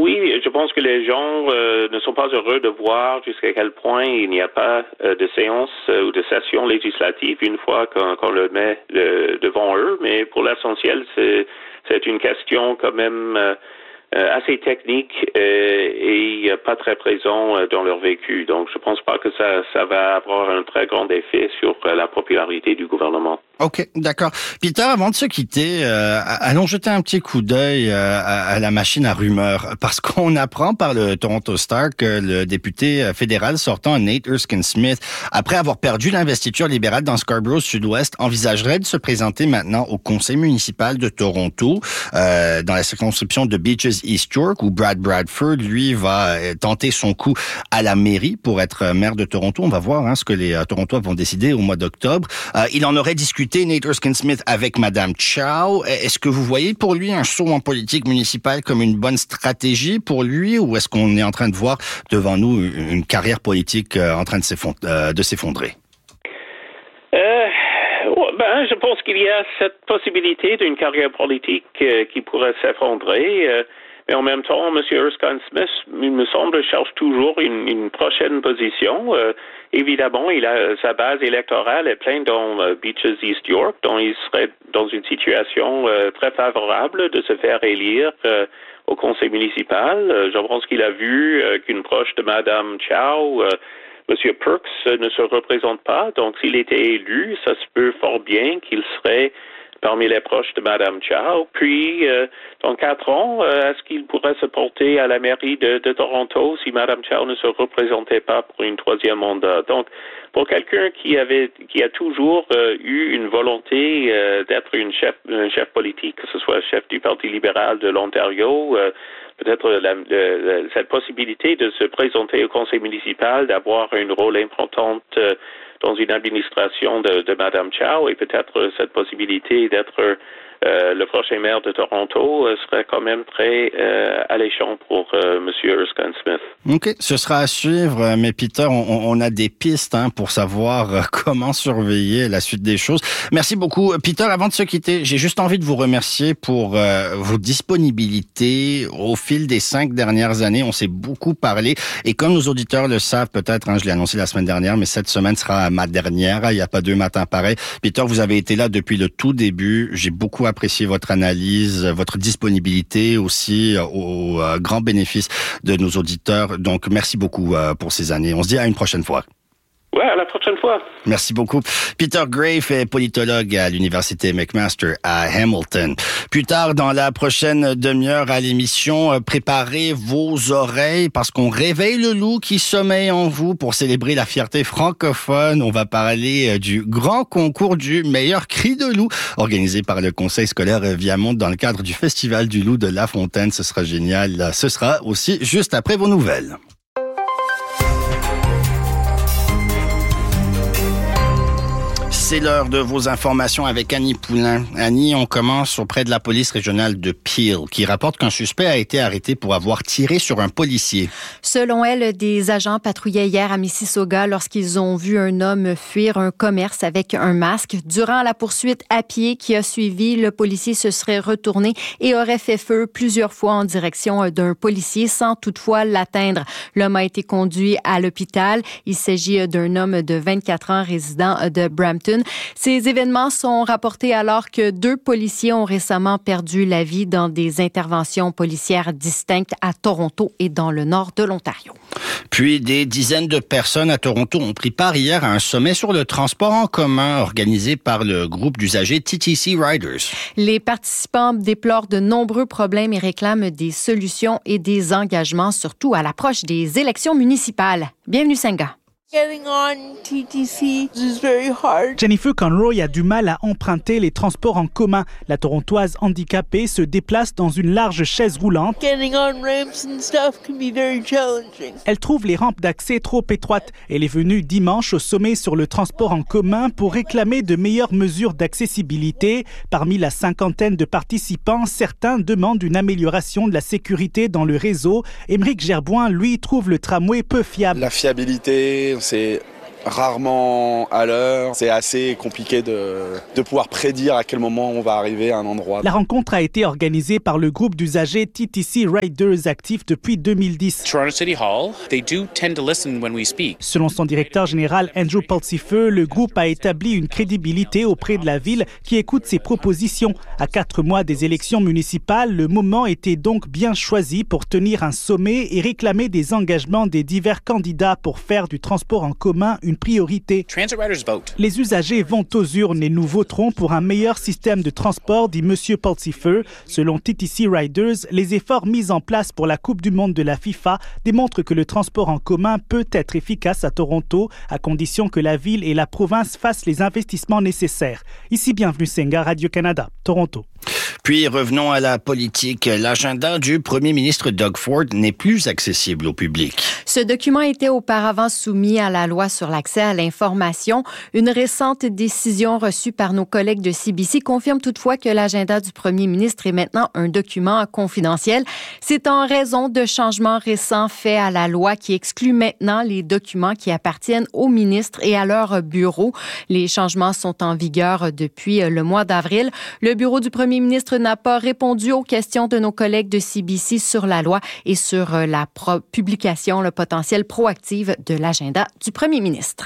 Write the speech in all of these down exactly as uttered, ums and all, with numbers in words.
Oui, je pense que les gens euh, ne sont pas heureux de voir jusqu'à quel point il n'y a pas euh, de séance euh, ou de session législative une fois qu'on, qu'on le met le, devant eux. Mais pour l'essentiel, c'est, c'est une question quand même euh, euh, assez technique euh, et pas très présent euh, dans leur vécu. Donc, je pense pas que ça, ça va avoir un très grand effet sur euh, la popularité du gouvernement. OK, d'accord. Peter, avant de se quitter, euh, allons jeter un petit coup d'œil euh, à, à la machine à rumeurs, parce qu'on apprend par le Toronto Star que le député fédéral sortant Nate Erskine-Smith, après avoir perdu l'investiture libérale dans Scarborough Sud-Ouest, envisagerait de se présenter maintenant au conseil municipal de Toronto, euh, dans la circonscription de Beaches East York, où Brad Bradford, lui, va tenter son coup à la mairie pour être maire de Toronto. On va voir hein, ce que les euh, Torontois vont décider au mois d'octobre. Euh, il en aurait discuté Nate Erskine-Smith avec Madame Chow. Est-ce que vous voyez pour lui un saut en politique municipale comme une bonne stratégie pour lui, ou est-ce qu'on est en train de voir devant nous une carrière politique en train de s'effondrer? De s'effondrer? Euh, ben, je pense qu'il y a cette possibilité d'une carrière politique euh, qui pourrait s'effondrer. Euh, mais en même temps, M. Erskine-Smith, il me semble, cherche toujours une, une prochaine position. Euh, évidemment, il a sa base électorale est pleine dans euh, Beaches East York, dont il serait dans une situation euh, très favorable de se faire élire euh, au conseil municipal. Euh, je pense qu'il a vu euh, qu'une proche de Mme Chow, euh, M. Perks, euh, ne se représente pas. Donc, s'il était élu, ça se peut fort bien qu'il serait parmi les proches de Mme Chow. Puis, euh, dans quatre ans, euh, est-ce qu'il pourrait se porter à la mairie de, de Toronto si Mme Chow ne se représentait pas pour une troisième mandat? Donc, pour quelqu'un qui avait, qui a toujours euh, eu une volonté euh, d'être une chef, un chef politique, que ce soit chef du Parti libéral de l'Ontario, euh, peut-être la, la, cette possibilité de se présenter au conseil municipal, d'avoir un rôle important euh, dans une administration de, de Mme Chow, et peut-être cette possibilité d'être euh, le prochain maire de Toronto euh, serait quand même très euh, alléchant pour euh, M. Erskine-Smith. OK, ce sera à suivre, mais Peter, on, on a des pistes hein, pour savoir comment surveiller la suite des choses. Merci beaucoup. Peter, avant de se quitter, j'ai juste envie de vous remercier pour euh, vos disponibilités au fil des cinq dernières années. On s'est beaucoup parlé, et comme nos auditeurs le savent peut-être, hein, je l'ai annoncé la semaine dernière, mais cette semaine sera ma dernière. Il n'y a pas deux matins pareils. Peter, vous avez été là depuis le tout début. J'ai beaucoup apprécié votre analyse, votre disponibilité aussi au, au grand bénéfice de nos auditeurs. Donc, merci beaucoup euh, pour ces années. On se dit à une prochaine fois. Ouais, à la prochaine fois. Merci beaucoup. Peter Graefe est politologue à l'Université McMaster à Hamilton. Plus tard, dans la prochaine demi-heure à l'émission, préparez vos oreilles parce qu'on réveille le loup qui sommeille en vous pour célébrer la fierté francophone. On va parler du grand concours du meilleur cri de loup organisé par le Conseil scolaire Viamonde dans le cadre du Festival du loup de La Fontaine. Ce sera génial. Ce sera aussi juste après vos nouvelles. C'est l'heure de vos informations avec Annie Poulain. Annie, on commence auprès de la police régionale de Peel, qui rapporte qu'un suspect a été arrêté pour avoir tiré sur un policier. Selon elle, des agents patrouillaient hier à Mississauga lorsqu'ils ont vu un homme fuir un commerce avec un masque. Durant la poursuite à pied qui a suivi, le policier se serait retourné et aurait fait feu plusieurs fois en direction d'un policier sans toutefois l'atteindre. L'homme a été conduit à l'hôpital. Il s'agit d'un homme de vingt-quatre ans résident de Brampton. Ces événements sont rapportés alors que deux policiers ont récemment perdu la vie dans des interventions policières distinctes à Toronto et dans le nord de l'Ontario. Puis, des dizaines de personnes à Toronto ont pris part hier à un sommet sur le transport en commun organisé par le groupe d'usagers T T C Riders. Les participants déplorent de nombreux problèmes et réclament des solutions et des engagements, surtout à l'approche des élections municipales. Bienvenue, Senga. Getting on T T C is very hard. Jennifer Conroy a du mal à emprunter les transports en commun. La Torontoise handicapée se déplace dans une large chaise roulante. Getting on ramps and stuff can be very challenging. Elle trouve les rampes d'accès trop étroites. Elle est venue dimanche au sommet sur le transport en commun pour réclamer de meilleures mesures d'accessibilité. Parmi la cinquantaine de participants, certains demandent une amélioration de la sécurité dans le réseau. Émeric Gerboin, lui, trouve le tramway peu fiable. La fiabilité, c'est rarement à l'heure. C'est assez compliqué de, de pouvoir prédire à quel moment on va arriver à un endroit. La rencontre a été organisée par le groupe d'usagers T T C Riders actif depuis deux mille dix. Toronto City Hall, they do tend to listen when we speak. Selon son directeur général Andrew Pulsipher, le groupe a établi une crédibilité auprès de la ville qui écoute ses propositions. À quatre mois des élections municipales, le moment était donc bien choisi pour tenir un sommet et réclamer des engagements des divers candidats pour faire du transport en commun une priorité. Transit riders vote. Les usagers vont aux urnes et nous voterons pour un meilleur système de transport, dit M. Pulsipher. Selon T T C Riders, les efforts mis en place pour la Coupe du monde de la FIFA démontrent que le transport en commun peut être efficace à Toronto, à condition que la ville et la province fassent les investissements nécessaires. Ici, bienvenue Senga, Radio-Canada, Toronto. Puis revenons à la politique. L'agenda du premier ministre Doug Ford n'est plus accessible au public. Ce document était auparavant soumis à la loi sur l'accès à l'information. Une récente décision reçue par nos collègues de C B C confirme toutefois que l'agenda du premier ministre est maintenant un document confidentiel. C'est en raison de changements récents faits à la loi qui exclut maintenant les documents qui appartiennent aux ministres et à leur bureau. Les changements sont en vigueur depuis le mois d'avril. Le bureau du premier ministre n'a pas répondu aux questions de nos collègues de C B C sur la loi et sur la pro- publication, le potentiel proactive de l'agenda du premier ministre.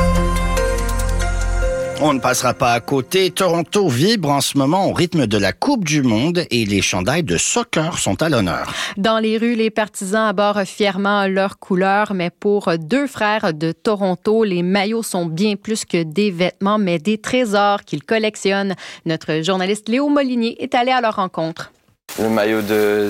On ne passera pas à côté. Toronto vibre en ce moment au rythme de la Coupe du monde et les chandails de soccer sont à l'honneur. Dans les rues, les partisans abordent fièrement leurs couleurs, mais pour deux frères de Toronto, les maillots sont bien plus que des vêtements, mais des trésors qu'ils collectionnent. Notre journaliste Léo Molinier est allé à leur rencontre. Le maillot de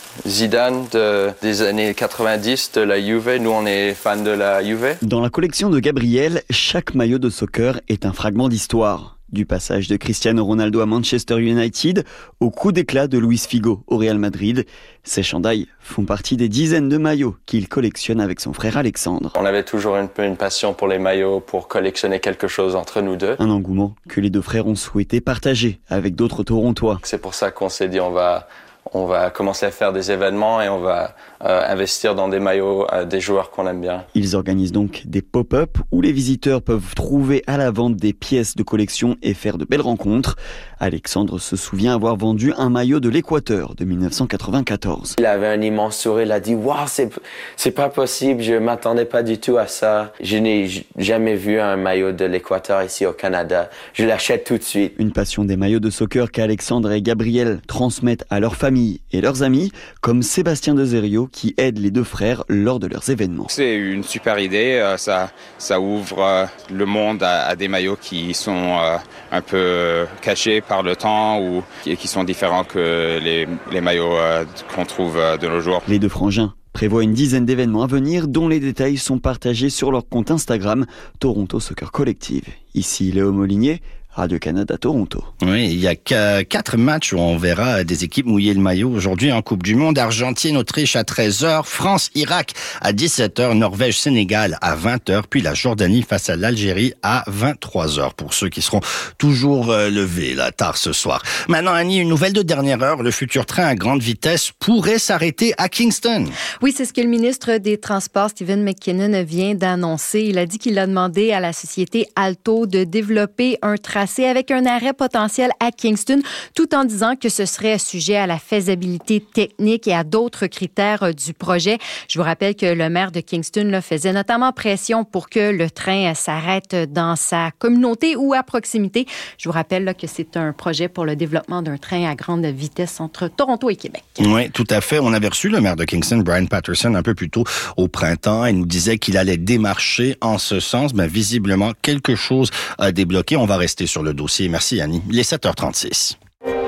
Zidane de, des années quatre-vingt-dix de la Juve. Nous, on est fans de la Juve. Dans la collection de Gabriel, chaque maillot de soccer est un fragment d'histoire. Du passage de Cristiano Ronaldo à Manchester United au coup d'éclat de Luis Figo au Real Madrid. Ces chandails font partie des dizaines de maillots qu'il collectionne avec son frère Alexandre. On avait toujours un peu une passion pour les maillots, pour collectionner quelque chose entre nous deux. Un engouement que les deux frères ont souhaité partager avec d'autres Torontois. C'est pour ça qu'on s'est dit on va... On va commencer à faire des événements et on va euh, investir dans des maillots euh, des joueurs qu'on aime bien. Ils organisent donc des pop-up où les visiteurs peuvent trouver à la vente des pièces de collection et faire de belles rencontres. Alexandre se souvient avoir vendu un maillot de l'Équateur de dix-neuf cent quatre-vingt-quatorze. Il avait un immense sourire, il a dit « Waouh, c'est, c'est pas possible, je m'attendais pas du tout à ça. Je n'ai jamais vu un maillot de l'Équateur ici au Canada. Je l'achète tout de suite. » Une passion des maillots de soccer qu'Alexandre et Gabriel transmettent à leur famille et leurs amis, comme Sébastien Dezerio qui aide les deux frères lors de leurs événements. C'est une super idée, ça, ça ouvre le monde à, à des maillots qui sont euh, un peu cachés par le temps ou qui, qui sont différents que les, les maillots euh, qu'on trouve de nos jours. Les deux frangins prévoient une dizaine d'événements à venir dont les détails sont partagés sur leur compte Instagram Toronto Soccer Collective. Ici Léo Molinier, Radio-Canada, Toronto. Oui, il y a quatre matchs où on verra des équipes mouiller le maillot aujourd'hui en Coupe du Monde. Argentine, Autriche à treize heures, France, Irak à dix-sept heures, Norvège, Sénégal à vingt heures, puis la Jordanie face à l'Algérie à vingt-trois heures pour ceux qui seront toujours euh, levés là tard ce soir. Maintenant, Annie, une nouvelle de dernière heure. Le futur train à grande vitesse pourrait s'arrêter à Kingston. Oui, c'est ce que le ministre des Transports, Stephen McKinnon, vient d'annoncer. Il a dit qu'il a demandé à la société Alto de développer un tracé avec un arrêt potentiel à Kingston, tout en disant que ce serait sujet à la faisabilité technique et à d'autres critères du projet. Je vous rappelle que le maire de Kingston là, faisait notamment pression pour que le train s'arrête dans sa communauté ou à proximité. Je vous rappelle là, que c'est un projet pour le développement d'un train à grande vitesse entre Toronto et Québec. Oui, tout à fait. On avait reçu le maire de Kingston, Brian Patterson, un peu plus tôt au printemps. Il nous disait qu'il allait démarcher en ce sens. Mais visiblement, quelque chose a débloqué. On va rester sur le dossier. Merci Annie. Il est sept heures trente-six.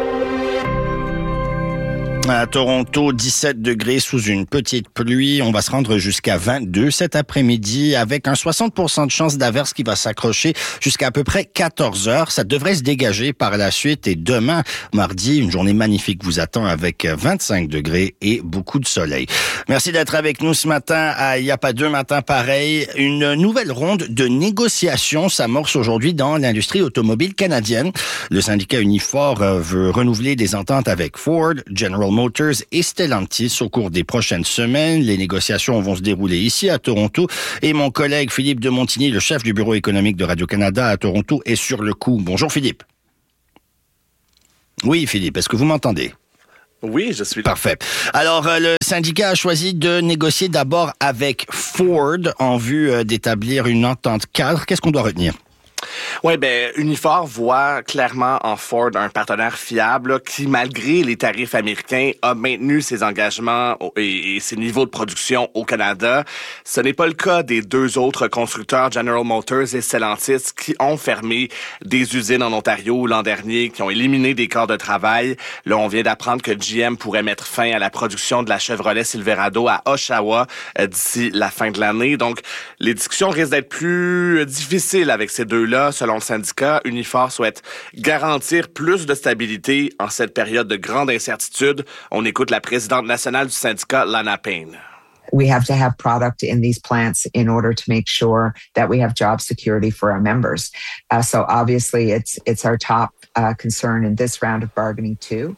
À Toronto, dix-sept degrés sous une petite pluie. On va se rendre jusqu'à vingt-deux cet après-midi avec un soixante pour cent de chance d'averse qui va s'accrocher jusqu'à à peu près quatorze heures. Ça devrait se dégager par la suite et demain, mardi, une journée magnifique vous attend avec vingt-cinq degrés et beaucoup de soleil. Merci d'être avec nous ce matin à Il n'y a pas deux matins pareils. Une nouvelle ronde de négociations s'amorce aujourd'hui dans l'industrie automobile canadienne. Le syndicat Unifor veut renouveler des ententes avec Ford, General Motors, Motors et Stellantis au cours des prochaines semaines. Les négociations vont se dérouler ici à Toronto et mon collègue Philippe de Montigny, le chef du bureau économique de Radio-Canada à Toronto, est sur le coup. Bonjour Philippe. Oui Philippe, est-ce que vous m'entendez? Oui, je suis là. Parfait. Alors, euh, le syndicat a choisi de négocier d'abord avec Ford en vue euh, d'établir une entente cadre. Qu'est-ce qu'on doit retenir? Oui, ben Unifor voit clairement en Ford un partenaire fiable là, qui, malgré les tarifs américains, a maintenu ses engagements et, et ses niveaux de production au Canada. Ce n'est pas le cas des deux autres constructeurs, General Motors et Stellantis, qui ont fermé des usines en Ontario l'an dernier, qui ont éliminé des corps de travail. Là, on vient d'apprendre que G M pourrait mettre fin à la production de la Chevrolet Silverado à Oshawa euh, d'ici la fin de l'année. Donc, les discussions risquent d'être plus euh, difficiles avec ces deux-là. Selon le syndicat, Unifor souhaite garantir plus de stabilité en cette période de grande incertitude. On écoute la présidente nationale du syndicat, Lana Payne. We have to have product in these plants in order to make sure that we have job security for our members. Uh, so obviously, it's it's our top uh, concern in this round of bargaining too.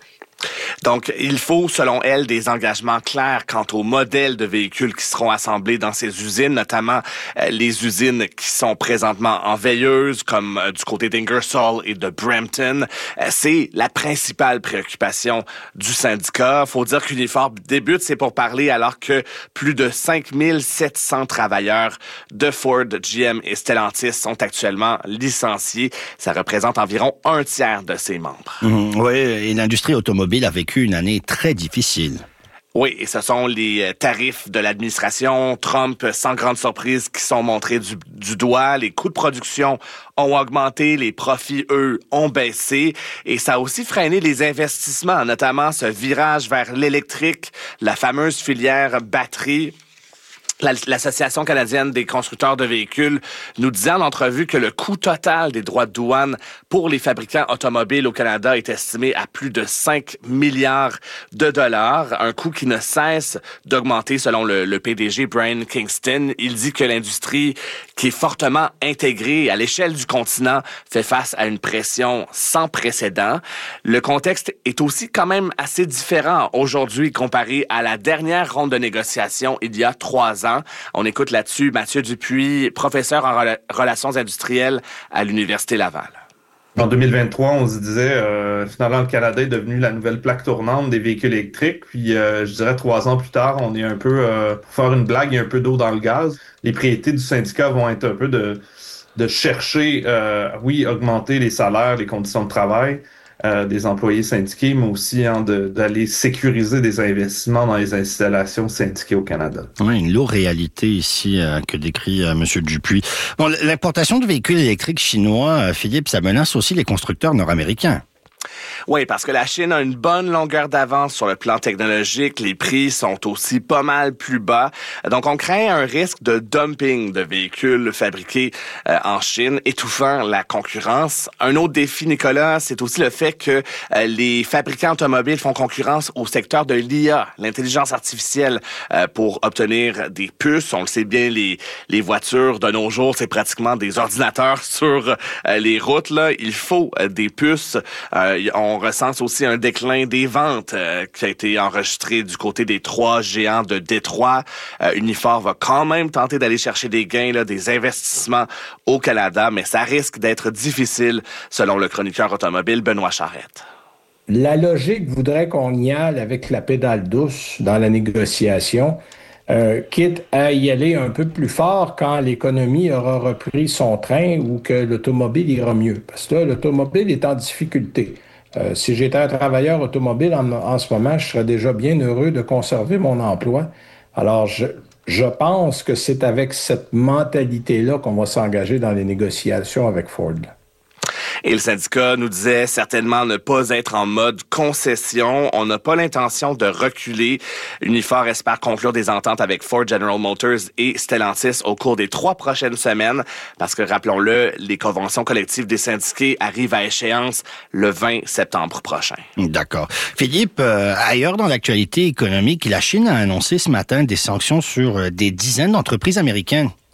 Donc, il faut, selon elle, des engagements clairs quant aux modèles de véhicules qui seront assemblés dans ces usines, notamment euh, les usines qui sont présentement en veilleuse, comme euh, du côté d'Ingersoll et de Brampton. Euh, c'est la principale préoccupation du syndicat. Faut dire qu'Unifor débute ses pourparlers alors que plus de cinq mille sept cents travailleurs de Ford, G M et Stellantis sont actuellement licenciés. Ça représente environ un tiers de ses membres. Mmh, oui, et l'industrie automobile a vécu une année très difficile. Oui, et ce sont les tarifs de l'administration Trump, sans grande surprise, qui sont montrés du, du doigt. Les coûts de production ont augmenté, les profits, eux, ont baissé. Et ça a aussi freiné les investissements, notamment ce virage vers l'électrique, la fameuse filière batterie. L'Association canadienne des constructeurs de véhicules nous disait en entrevue que le coût total des droits de douane pour les fabricants automobiles au Canada est estimé à plus de cinq milliards de dollars, un coût qui ne cesse d'augmenter selon le, le P D G Brian Kingston. Il dit que l'industrie, qui est fortement intégrée à l'échelle du continent, fait face à une pression sans précédent. Le contexte est aussi quand même assez différent aujourd'hui comparé à la dernière ronde de négociations il y a trois ans. On écoute là-dessus Mathieu Dupuis, professeur en rela- relations industrielles à l'Université Laval. En deux mille vingt-trois, on se disait, euh, finalement, le Canada est devenu la nouvelle plaque tournante des véhicules électriques. Puis, euh, je dirais, trois ans plus tard, on est un peu, euh, pour faire une blague, il y a un peu d'eau dans le gaz. Les priorités du syndicat vont être un peu de, de chercher, euh, oui, augmenter les salaires, les conditions de travail, Euh, des employés syndiqués, mais aussi hein, de, d'aller sécuriser des investissements dans les installations syndiquées au Canada. Oui, une lourde réalité ici euh, que décrit euh, M. Dupuis. Bon, l'importation de véhicules électriques chinois, euh, Philippe, ça menace aussi les constructeurs nord-américains. Oui, parce que la Chine a une bonne longueur d'avance sur le plan technologique. Les prix sont aussi pas mal plus bas. Donc, on craint un risque de dumping de véhicules fabriqués euh, en Chine, étouffant la concurrence. Un autre défi, Nicolas, c'est aussi le fait que euh, les fabricants automobiles font concurrence au secteur de l'I A, l'intelligence artificielle, euh, pour obtenir des puces. On le sait bien, les, les voitures de nos jours, c'est pratiquement des ordinateurs sur euh, les routes. Là, il faut euh, des puces. Euh, on recense aussi un déclin des ventes euh, qui a été enregistré du côté des trois géants de Détroit. Euh, Unifor va quand même tenter d'aller chercher des gains, là, des investissements au Canada, mais ça risque d'être difficile, selon le chroniqueur automobile Benoît Charette. La logique voudrait qu'on y aille avec la pédale douce dans la négociation, euh, quitte à y aller un peu plus fort quand l'économie aura repris son train ou que l'automobile ira mieux. Parce que là, l'automobile est en difficulté. Euh, si j'étais un travailleur automobile en, en ce moment, je serais déjà bien heureux de conserver mon emploi. Alors, je, je pense que c'est avec cette mentalité-là qu'on va s'engager dans les négociations avec Ford. Et le syndicat nous disait certainement ne pas être en mode concession. On n'a pas l'intention de reculer. Unifor espère conclure des ententes avec Ford, General Motors et Stellantis au cours des trois prochaines semaines parce que, rappelons-le, les conventions collectives des syndiqués arrivent à échéance le vingt septembre prochain. D'accord. Philippe, euh, ailleurs dans l'actualité économique, la Chine a annoncé ce matin des sanctions sur des dizaines d'entreprises américaines.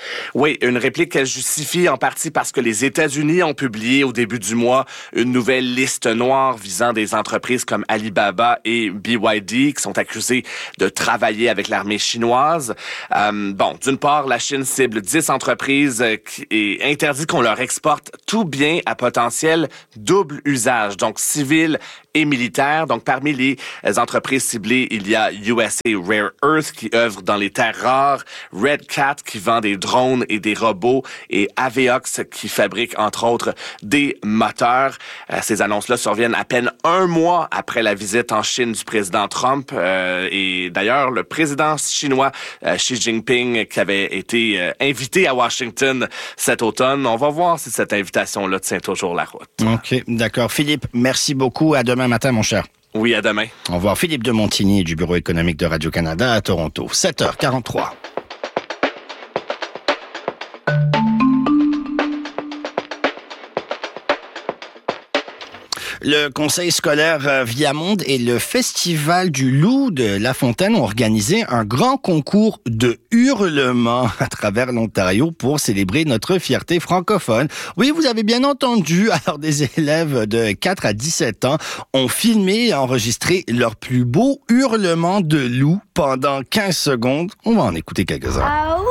Oui, une réplique qu'elle justifie en partie parce que les États-Unis ont publié au début du mois une nouvelle liste noire visant des entreprises comme Alibaba et B Y D qui sont accusées de travailler avec l'armée chinoise. Euh, bon, d'une part, la Chine cible dix entreprises et interdit qu'on leur exporte tout bien à potentiel double usage, donc civil et militaire. Donc, parmi les entreprises ciblées, il y a U S A Rare Earth qui œuvre dans les terres rares, Red Cat qui vend des drones et des robots et Aveox qui fabrique, entre autres, des moteurs. Euh, ces annonces-là surviennent à peine un mois après la visite en Chine du président Trump. Euh, et d'ailleurs, le président chinois euh, Xi Jinping qui avait été euh, invité à Washington cet automne. On va voir si cette invitation-là tient toujours la route. OK, d'accord. Philippe, merci beaucoup. À demain matin, mon cher. Oui, à demain. Au revoir. Philippe de Montigny du Bureau économique de Radio-Canada à Toronto. sept heures quarante-trois. Le conseil scolaire Viamonde et le Festival du Loup de La Fontaine ont organisé un grand concours de hurlements à travers l'Ontario pour célébrer notre fierté francophone. Oui, vous avez bien entendu. Alors, des élèves de quatre à dix-sept ans ont filmé et enregistré leurs plus beaux hurlements de loup pendant quinze secondes. On va en écouter quelques-uns.